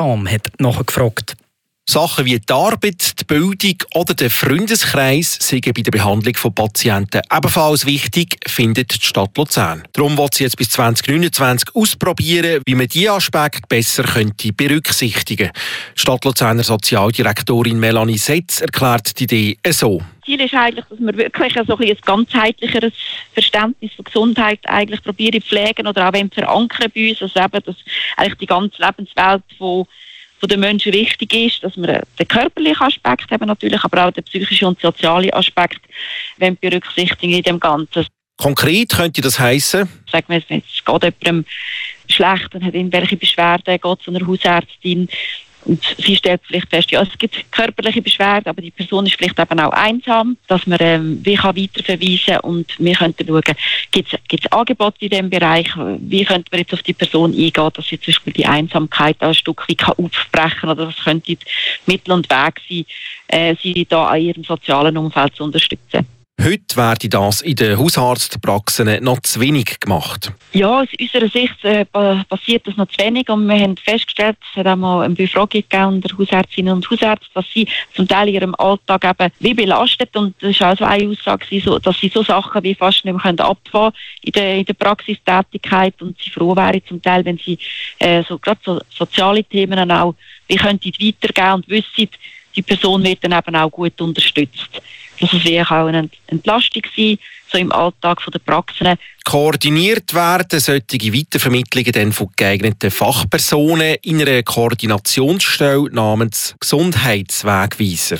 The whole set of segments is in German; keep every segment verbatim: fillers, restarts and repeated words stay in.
Rahm hat nachgefragt. Sachen wie die Arbeit, die Bildung oder der Freundeskreis sind bei der Behandlung von Patienten ebenfalls wichtig, findet die Stadt Luzern. Darum will sie jetzt bis zwanzig neunundzwanzig ausprobieren, wie man diese Aspekte besser könnte berücksichtigen könnte. Die Stadt Luzerner Sozialdirektorin Melanie Setz erklärt die Idee so. Ziel ist eigentlich, dass wir wirklich so ein, ein ganzheitlicheres Verständnis von Gesundheit eigentlich probieren zu pflegen oder auch verankern bei uns, also eben, dass eigentlich die ganze Lebenswelt von von den Menschen wichtig ist, dass wir den körperlichen Aspekt haben natürlich, aber auch den psychischen und sozialen Aspekt berücksichtigen in dem Ganzen. Konkret könnte das heissen? Sagen wir, es geht jemandem schlecht und hat irgendwelche Beschwerden, geht zu einer Hausärztin und sie stellt vielleicht fest, ja, es gibt körperliche Beschwerden, aber die Person ist vielleicht eben auch einsam, dass man ähm, wie kann weiterverweisen und wir könnten schauen, gibt es Angebote in diesem Bereich, wie könnte man jetzt auf die Person eingehen, dass sie zum Beispiel die Einsamkeit auch ein Stück weit kann aufbrechen oder was könnte Mittel und Weg sein, äh, sie da an ihrem sozialen Umfeld zu unterstützen. Heute werde das in den Hausarztpraxen noch zu wenig gemacht. Ja, aus unserer Sicht äh, passiert das noch zu wenig und wir haben festgestellt, es hat auch mal eine Befragung gegeben unter Hausärztinnen und Hausärzten, dass sie zum Teil in ihrem Alltag eben wie belastet und das war auch so eine Aussage, so, dass sie so Sachen wie fast nicht mehr abfahren in der, in der Praxistätigkeit und sie froh wären zum Teil, wenn sie äh, so gerade so soziale Themen auch wie könnten weitergeben und wissen, die Person wird dann eben auch gut unterstützt. Dass es wirklich auch eine Entlastung sein, so im Alltag der Praxen. Koordiniert werden solche Weitervermittlungen dann von geeigneten Fachpersonen in einer Koordinationsstelle namens Gesundheitswegweiser.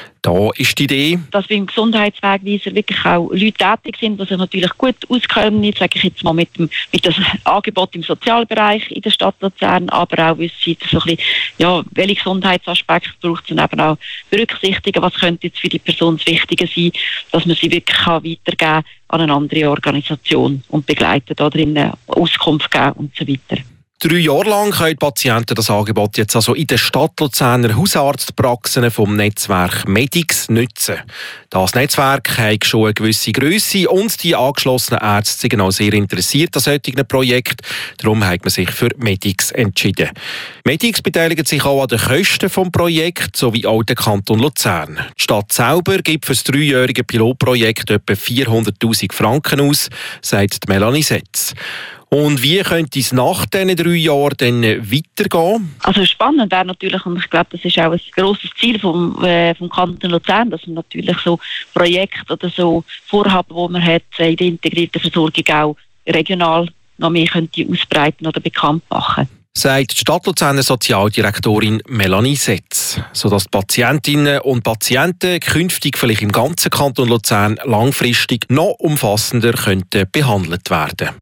Da ist die Idee, dass wir im Gesundheitswegweiser wirklich auch Leute tätig sind, die sich natürlich gut auskennen, jetzt sage ich jetzt mal mit dem, mit dem Angebot im Sozialbereich in der Stadt Luzern, aber auch wissen, so ein bisschen, ja, welche Gesundheitsaspekte braucht es eben auch berücksichtigen, was könnte jetzt für die Person das Wichtige sein, dass man sie wirklich kann weitergeben kann an eine andere Organisation und begleiten, da drinnen Auskunft geben und so weiter. Drei Jahre lang können die Patienten das Angebot jetzt also in den Stadt Luzerner Hausarztpraxen vom Netzwerk Medix nutzen. Das Netzwerk hat schon eine gewisse Grösse und die angeschlossenen Ärzte sind auch sehr interessiert an solchen Projekten. Darum hat man sich für Medix entschieden. Medix beteiligt sich auch an den Kosten des Projekts sowie auch der Kanton Luzern. Die Stadt selber gibt für das dreijährige Pilotprojekt etwa vierhunderttausend Franken aus, sagt Melanie Setz. Und wie könnte es nach diesen drei Jahren dann weitergehen? Also spannend wäre natürlich, und ich glaube, das ist auch ein grosses Ziel vom, äh, vom Kanton Luzern, dass man natürlich so Projekte oder so Vorhaben, die man hat, in der integrierten Versorgung auch regional noch mehr könnte ausbreiten oder bekannt machen. Sagt die Stadt Luzerner Sozialdirektorin Melanie Setz, sodass die Patientinnen und Patienten künftig vielleicht im ganzen Kanton Luzern langfristig noch umfassender könnten behandelt werden.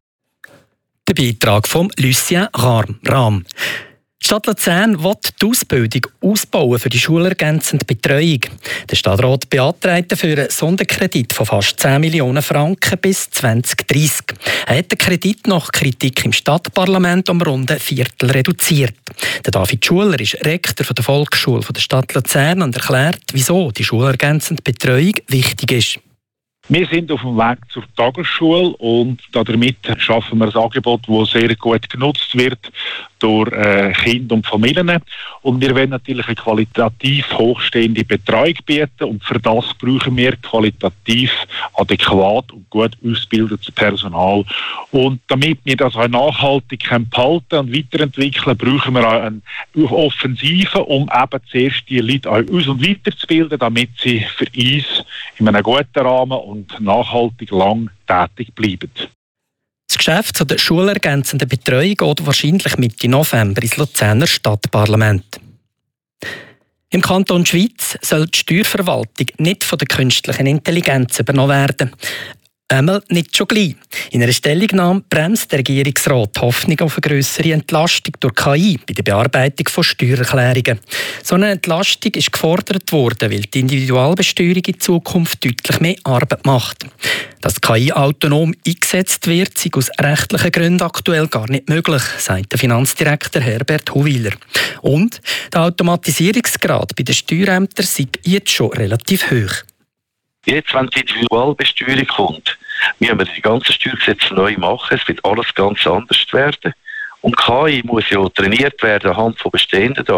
Der Beitrag von Lucien Rahm. Die Stadt Luzern will die Ausbildung ausbauen für die schulergänzende Betreuung. Der Stadtrat beantragt dafür einen Sonderkredit von fast zehn Millionen Franken bis zwanzig dreissig. Er hat den Kredit nach Kritik im Stadtparlament um rund ein Viertel reduziert. Der David Schuler ist Rektor der Volksschule der Stadt Luzern und erklärt, wieso die schulergänzende Betreuung wichtig ist. Wir sind auf dem Weg zur Tagesschule und damit schaffen wir ein Angebot, das sehr gut genutzt wird durch äh, Kinder und Familien. Und wir wollen natürlich eine qualitativ hochstehende Betreuung bieten und für das brauchen wir qualitativ adäquat und gut ausgebildetes Personal. Und damit wir das auch nachhaltig behalten und weiterentwickeln, brauchen wir auch eine Offensive, um eben zuerst die Leute auch aus- und weiterzubilden, damit sie für uns in einem guten Rahmen und nachhaltig lang tätig bleiben. Das Geschäft zur schulergänzenden Betreuung geht wahrscheinlich Mitte November ins Luzerner Stadtparlament. Im Kanton Schwyz soll die Steuerverwaltung nicht von der künstlichen Intelligenz übernommen werden. Einmal nicht schon gleich. In einer Stellungnahme bremst der Regierungsrat die Hoffnung auf eine grössere Entlastung durch K I bei der Bearbeitung von Steuererklärungen. So eine Entlastung ist gefordert worden, weil die Individualbesteuerung in Zukunft deutlich mehr Arbeit macht. Dass K I autonom eingesetzt wird, sei aus rechtlichen Gründen aktuell gar nicht möglich, sagt der Finanzdirektor Herbert Huwiler. Und der Automatisierungsgrad bei den Steuerämtern sei jetzt schon relativ hoch. Jetzt, wenn die Individualbesteuerung kommt, müssen wir die ganzen Steuergesetze neu machen. Es wird alles ganz anders werden. Und K I muss ja trainiert werden anhand von bestehenden Daten.